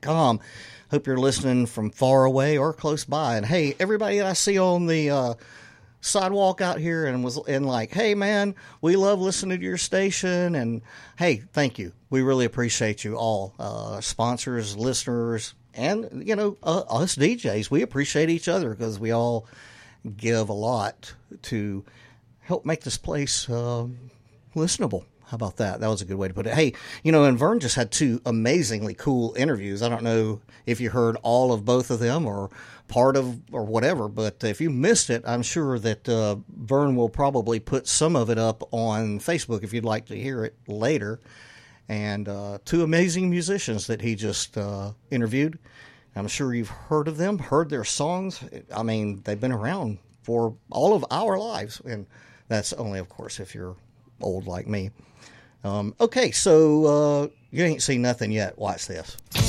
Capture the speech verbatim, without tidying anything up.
com. Hope you're listening from far away or close by. And hey, everybody that I see on the uh, sidewalk out here and was and like, hey man, we love listening to your station, and hey, thank you. We really appreciate you all, uh, sponsors, listeners, and you know uh, us D Js. We appreciate each other because we all give a lot to help make this place uh, listenable. How about that? That was a good way to put it. Hey, you know, and Vern just had two amazingly cool interviews. I don't know if you heard all of both of them or part of or whatever, but if you missed it, I'm sure that uh, Vern will probably put some of it up on Facebook if you'd like to hear it later. And uh, two amazing musicians that he just uh, interviewed. I'm sure you've heard of them, heard their songs. I mean, they've been around for all of our lives, and that's only, of course, if you're old like me. Um, okay, so uh, you ain't seen nothing yet. Watch this.